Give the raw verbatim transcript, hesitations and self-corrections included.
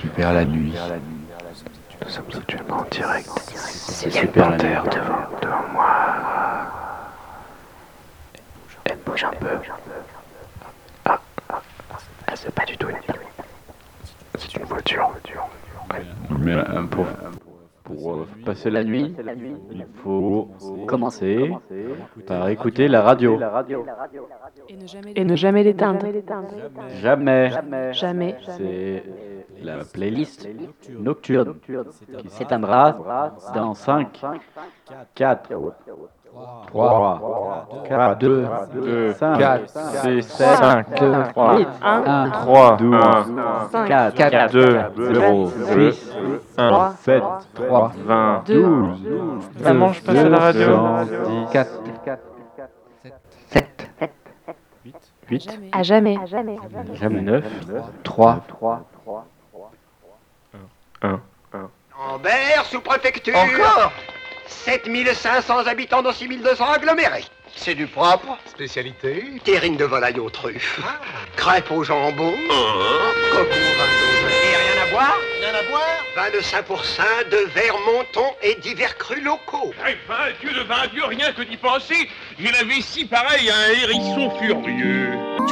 super la nuit. Nous sommes actuellement en direct. C'est super la nuit. devant, devant moi. Elle bouge un peu. Ah, ah, ah, c'est pas du tout une C'est une voiture. Mais euh, pour, pour euh, passer la nuit, il faut commencer par écouter la radio. Et ne jamais l'éteindre. Jamais. Jamais. C'est la playlist nocturne qui s'éteindra dans cinq, quatre, trois, quatre, deux, cinq, quatre, six, sept, cinq, trois, huit, un, trois, douze, cinq, quatre, quatre, deux, zéro, six, un, sept, trois, vingt, douze, Maman, je passe à la radio. quatre, sept, huit, À jamais. neuf, trois, un. Ambert, sous-préfecture. Encore sept mille cinq cents habitants dans six mille deux cents agglomérés. C'est du propre. Spécialité terrine de volaille aux truffes. Crêpes au jambon. Coco vingt-deux. Et rien à boire Rien à boire vingt-cinq pour cent de verre monton et divers crus locaux. Eh ben, Dieu de vingt Dieu, rien que d'y penser, j'ai la vessie pareil à un hérisson furieux.